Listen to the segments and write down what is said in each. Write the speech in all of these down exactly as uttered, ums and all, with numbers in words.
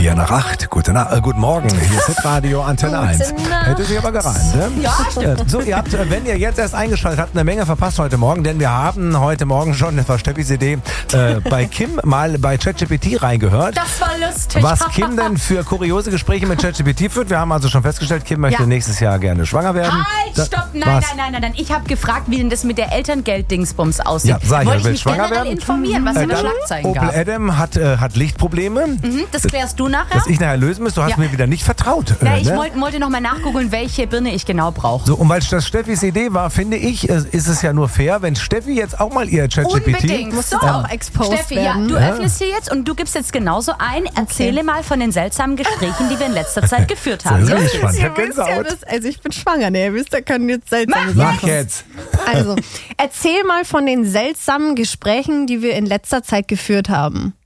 Vier nach acht. Gute Nacht, äh, guten Morgen. Hier ist Hitradio Antenne eins. Hätte sich aber gereimt, ne? Ja, stimmt. So, ihr habt, wenn ihr jetzt erst eingeschaltet habt, eine Menge verpasst heute Morgen, denn wir haben heute Morgen schon, das war Steffis Idee, äh, bei Kim mal bei ChatGPT reingehört. Das war lustig. Was Kim denn für kuriose Gespräche mit ChatGPT führt. Wir haben also schon festgestellt, Kim möchte Ja. nächstes Jahr gerne schwanger werden. Halt, Da- stopp, nein, Was? nein, nein, nein, nein. Ich habe gefragt, wie denn das mit der Elterngeld-Dingsbums aussieht. Ja, sag ich, Wollte er ich will mich schwanger generell werden. informieren, was Äh, es für dann Schlagzeilen Opel gab. Adam hat, äh, hat Lichtprobleme. Mhm, das klärst du nachher. Das ich nachher lösen muss. Du hast Ja. mir wieder nicht vertraut. Ja, äh, ich ne? wollte wollte noch mal nachgoogeln, welche Birne ich genau brauche. So, und weil das Steffis Idee war, finde ich, äh, ist es ja nur fair, wenn Steffi jetzt auch mal ihr ChatGPT... Unbedingt. Muss So, jetzt auch exposed Steffi, werden. ja, du Ja. öffnest hier jetzt und du gibst jetzt genauso ein. Erzähle mal von den seltsamen Gesprächen, die wir in letzter Zeit geführt haben. So, Ja? bin ich gespannt. Ich Ihr hab wisst ja, Gänsehaut. das, also ich bin schwanger, ne? Ihr wisst, da können jetzt seltsame Mach Sachen. jetzt. Also, erzähl mal von den seltsamen Gesprächen, die wir in letzter Zeit geführt haben.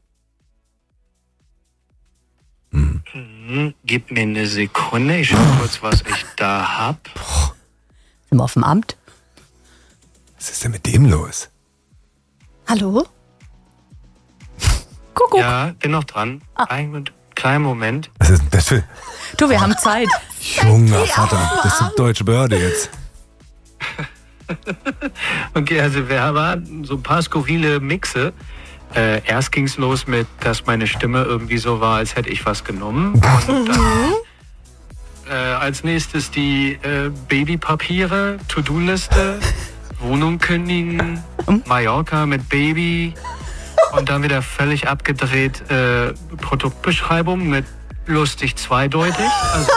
Hm, gib mir eine Sekunde, ich schau kurz, was ich da hab. Sind wir auf dem Amt? Was ist denn mit dem los? Hallo? Kuckuck. Ja, bin noch dran. Ein kleinen Moment. Was ist denn das für... Du, wir haben Zeit. Junger Vater, das ist eine deutsche Behörde jetzt. Okay, also wir haben so ein paar skurrile Mixe. Äh, erst ging's los mit, dass meine Stimme irgendwie so war, als hätte ich was genommen. Und dann äh, als nächstes die äh, Babypapiere, To-Do-Liste, Wohnung kündigen, Mallorca mit Baby und dann wieder völlig abgedreht äh, Produktbeschreibung mit lustig zweideutig. Also,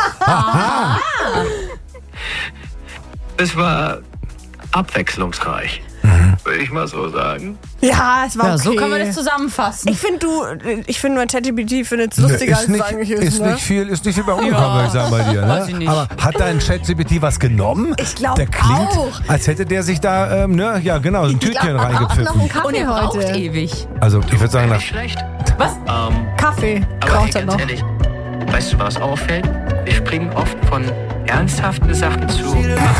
es war abwechslungsreich, würde ich mal so sagen. Ja, es war Ja, okay. so kann man das zusammenfassen. Ich finde du, ich finde nur ChatGPT findet es lustiger, ist als nicht, es eigentlich ist, ist, ne? nicht viel, ist nicht viel bei umgekommen, würde ich sagen, bei dir. weiß ich Ne? nicht. Aber hat dein ChatGPT was genommen? Ich glaub Der klingt, auch. als hätte der sich da, ähm, ne, ja genau, ein Tütchen Ich glaub, man braucht noch reingepfiffen. einen Kaffee Und er braucht heute. ewig. Also ich würde sagen, nach Nicht schlecht. Was? Ähm, Kaffee aber braucht ey, er ganz noch. ehrlich, weißt du, was auffällt? Wir springen oft von ernsthaften Sachen zu